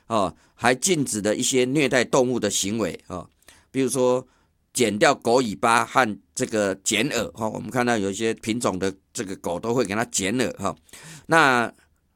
还禁止了一些虐待动物的行为比如说剪掉狗尾巴和这个剪耳我们看到有一些品种的这个狗都会给它剪耳那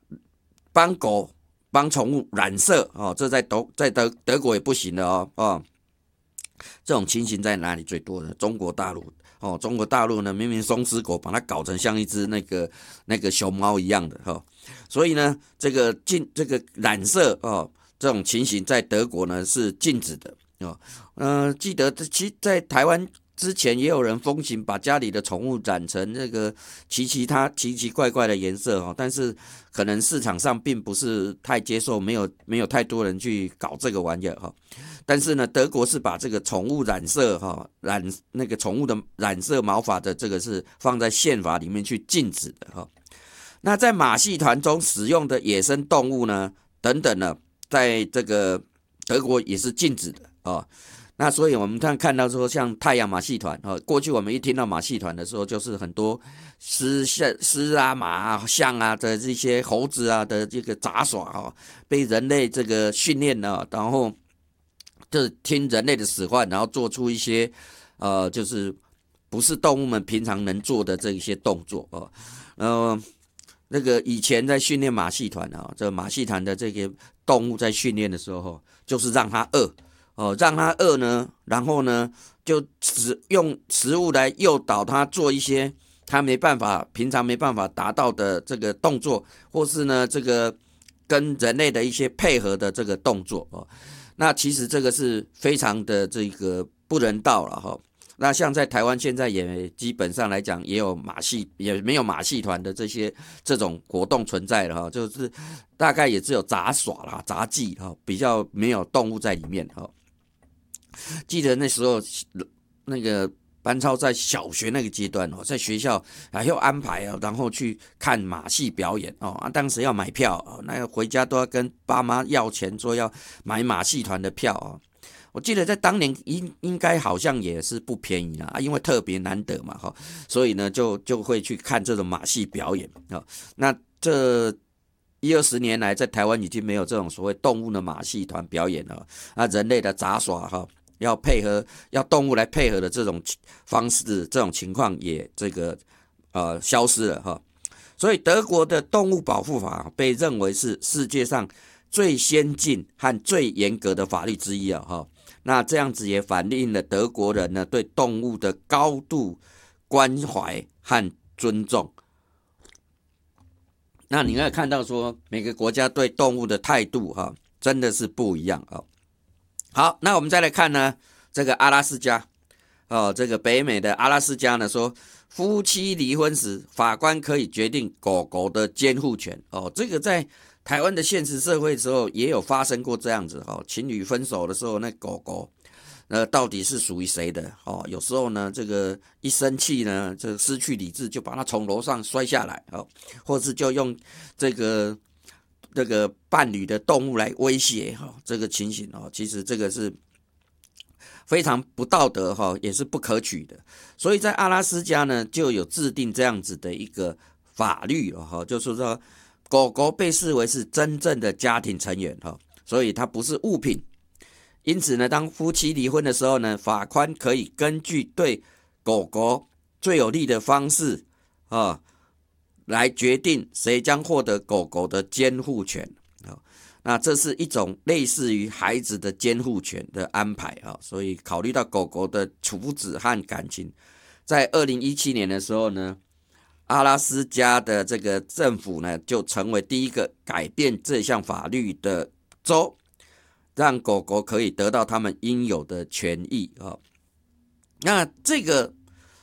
帮宠物染色这在德国也不行的这种情形在哪里最多呢？中国大陆中国大陆呢，明明松狮狗把它搞成像一只那个熊猫一样的所以呢，这个染色这种情形在德国呢是禁止的记得在台湾之前也有人风行把家里的宠物染成那个奇奇怪怪的颜色但是可能市场上并不是太接受，没有太多人去搞这个玩意但是呢，德国是把这个宠物染色那个宠物的染色毛发的这个是放在宪法里面去禁止的那在马戏团中使用的野生动物呢，等等呢，在这个德国也是禁止的那所以我们看到说，像太阳马戏团过去我们一听到马戏团的时候，就是很多狮啊、马啊、象啊的这些猴子啊的这个杂耍被人类这个训练了，然后就听人类的使唤，然后做出一些就是不是动物们平常能做的这一些动作那个以前在训练马戏团这马戏团的这个动物在训练的时候就是让它饿让它饿呢，然后呢就用食物来诱导它做一些它平常没办法达到的这个动作，或是呢这个跟人类的一些配合的这个动作那其实这个是非常的这个不人道了那像在台湾现在也基本上来讲也没有马戏团的这种活动存在了就是大概也只有杂耍啦、杂技比较没有动物在里面记得那时候那个班超在小学那个阶段在学校还要安排然后去看马戏表演当时要买票那个回家都要跟爸妈要钱，说要买马戏团的票我记得在当年应该好像也是不便宜因为特别难得嘛所以呢就会去看这种马戏表演那这10-20年来在台湾已经没有这种所谓动物的马戏团表演了人类的杂耍要动物来配合的这种方式，这种情况也这个消失了所以德国的动物保护法被认为是世界上最先进和最严格的法律之一那这样子也反映了德国人呢对动物的高度关怀和尊重。那你可以看到说每个国家对动物的态度真的是不一样好，那我们再来看呢这个阿拉斯加这个北美的阿拉斯加呢说，夫妻离婚时法官可以决定狗狗的监护权这个在台湾的现实社会的时候也有发生过这样子情侣分手的时候，那狗狗到底是属于谁的有时候呢这个一生气呢，这个失去理智就把它从楼上摔下来或是就用这个伴侣的动物来威胁这个情形其实这个是非常不道德也是不可取的。所以在阿拉斯加呢就有制定这样子的一个法律就是说狗狗被视为是真正的家庭成员所以它不是物品。因此呢，当夫妻离婚的时候呢，法官可以根据对狗狗最有利的方式来决定谁将获得狗狗的监护权那这是一种类似于孩子的监护权的安排所以考虑到狗狗的处子和感情，在2017年的时候呢，阿拉斯加的这个政府呢就成为第一个改变这项法律的州，让狗狗可以得到他们应有的权益那这个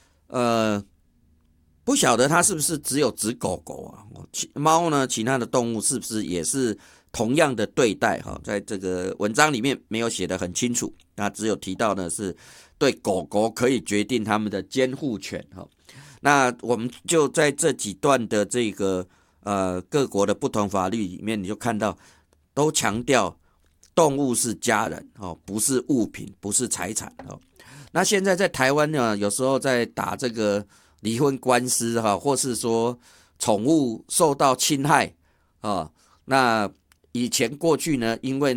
不晓得它是不是只有指狗狗猫呢其他的动物是不是也是同样的对待在这个文章里面没有写得很清楚，那只有提到呢是对狗狗可以决定他们的监护权那我们就在这几段的这个各国的不同法律里面，你就看到都强调动物是家人不是物品，不是财产那现在在台湾呢，有时候在打这个离婚官司或是说宠物受到侵害那以前过去呢，因为